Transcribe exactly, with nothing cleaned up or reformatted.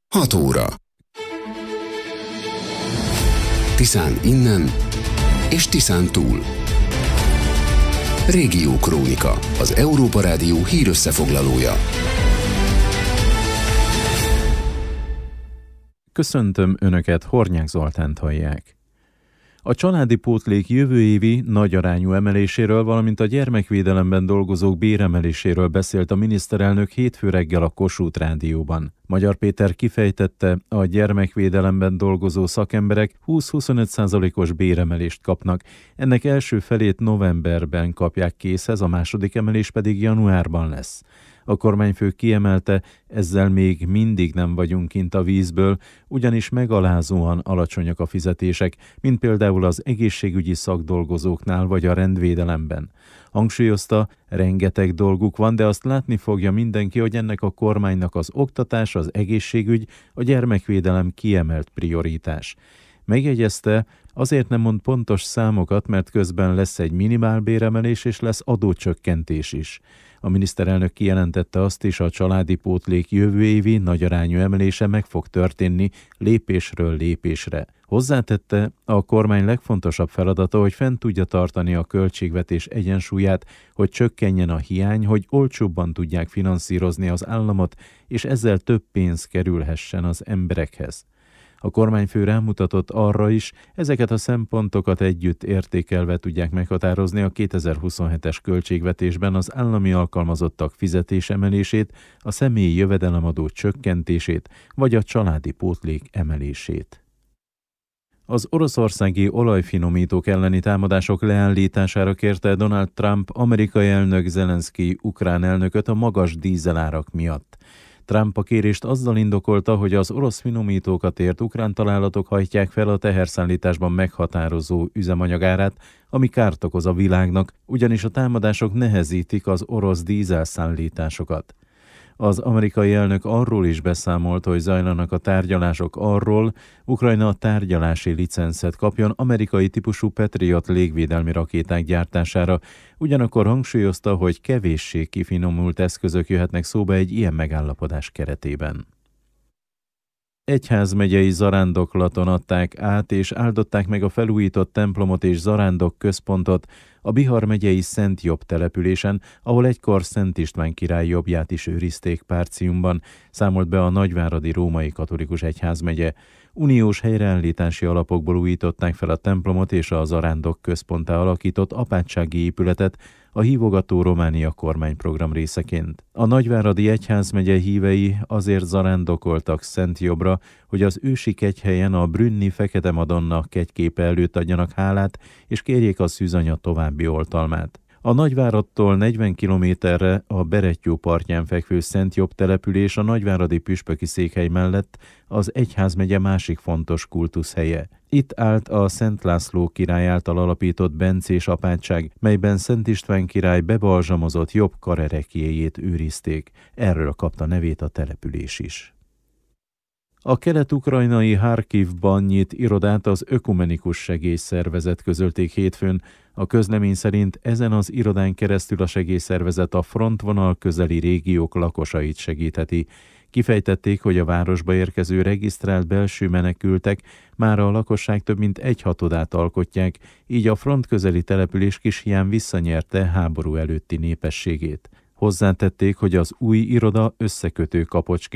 hat óra. Tiszán innen és Tiszán túl. Régiókrónika, az Európa Rádió hírösszefoglalója. Köszöntöm Önöket, Hornyák Zoltánt hallják. A családi pótlék jövő évi nagyarányú emeléséről, valamint a gyermekvédelemben dolgozók béremeléséről beszélt a miniszterelnök hétfő reggel a Kossuth Rádióban. Magyar Péter kifejtette, a gyermekvédelemben dolgozó szakemberek húsz-huszonöt százalékos béremelést kapnak. Ennek első felét novemberben kapják készhez, a második emelés pedig januárban lesz. A kormányfő kiemelte, ezzel még mindig nem vagyunk kint a vízből, ugyanis megalázóan alacsonyak a fizetések, mint például az egészségügyi szakdolgozóknál vagy a rendvédelemben. Hangsúlyozta, rengeteg dolguk van, de azt látni fogja mindenki, hogy ennek a kormánynak az oktatás, az egészségügy, a gyermekvédelem kiemelt prioritás. Megjegyezte, azért nem mond pontos számokat, mert közben lesz egy minimálbéremelés és lesz adócsökkentés is. A miniszterelnök kijelentette azt is, a családi pótlék jövő évi nagyarányú emelése meg fog történni lépésről lépésre. Hozzátette, a kormány legfontosabb feladata, hogy fent tudja tartani a költségvetés egyensúlyát, hogy csökkenjen a hiány, hogy olcsóbban tudják finanszírozni az államot, és ezzel több pénz kerülhessen az emberekhez. A kormányfő rámutatott arra is, ezeket a szempontokat együtt értékelve tudják meghatározni a kétezer-huszonhetes költségvetésben az állami alkalmazottak fizetésemelését, a személyi jövedelemadó csökkentését, vagy a családi pótlék emelését. Az oroszországi olajfinomítók elleni támadások leállítására kérte Donald Trump amerikai elnök Zelenszky ukrán elnököt a magas dízelárak miatt. Trump a kérést azzal indokolta, hogy az orosz finomítókat ért ukrán találatok hajtják fel a teherszállításban meghatározó üzemanyagárát, ami kárt okoz a világnak, ugyanis a támadások nehezítik az orosz dízelszállításokat. Az amerikai elnök arról is beszámolt, hogy zajlanak a tárgyalások arról, Ukrajna tárgyalási licencet kapjon amerikai típusú Patriot légvédelmi rakéták gyártására, ugyanakkor hangsúlyozta, hogy kevéssé kifinomult eszközök jöhetnek szóba egy ilyen megállapodás keretében. Egyházmegyei zarándoklaton adták át és áldották meg a felújított templomot és zarándok központot a Bihar megyei Szent Jobb településen, ahol egykor Szent István király jobbját is őrizték Párciumban, számolt be a Nagyváradi Római Katolikus Egyházmegye. Uniós helyreállítási alapokból újították fel a templomot és a zarándok központtá alakított apátsági épületet a Hívogató Románia kormányprogram részeként. A Nagyváradi Egyházmegye hívei azért zarándokoltak Szent Jobbra, hogy az ősi kegyhelyen a Brünni Fekete Madonna kegyképe előtt adjanak hálát, és kérjék a szűzanya további oltalmát. A Nagyváradtól negyven kilométerre a Berettyó partján fekvő Szent Jobb település a nagyváradi püspöki székhely mellett az egyházmegye másik fontos kultuszhelye. Itt állt a Szent László király által alapított bencés apátság, melyben Szent István király bebalzsamozott jobb karerekjéjét őrizték. Erről kapta nevét a település is. A kelet-ukrajnai Harkivban nyit irodát az Ökumenikus Segélyszervezet közölték hétfőn. A közlemény szerint ezen az irodán keresztül a segélyszervezet a frontvonal közeli régiók lakosait segítheti. Kifejtették, hogy a városba érkező regisztrált belső menekültek mára a lakosság több mint egyhatodát alkotják, így a front közeli település kishián visszanyerte háború előtti népességét. Hozzátették, hogy az új iroda összekötő kapocsként